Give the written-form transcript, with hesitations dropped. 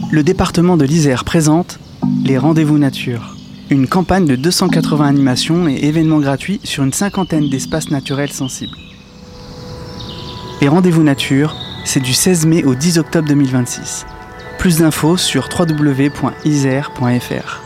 Le département de l'Isère présente les Rendez-vous Nature, une campagne de 280 animations et événements gratuits sur une cinquantaine d'espaces naturels sensibles. Les Rendez-vous Nature, c'est du 16 mai au 10 octobre 2026. Plus d'infos sur www.isère.fr.